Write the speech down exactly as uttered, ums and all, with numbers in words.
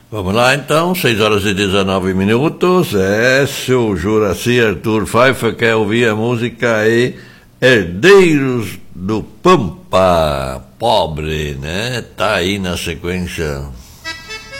Vamos lá então, seis horas e dezenove minutos, é seu Juraci Arthur Pfeiffer quer ouvir a música aí, Herdeiros do Pampa, pobre, né? Tá aí na sequência.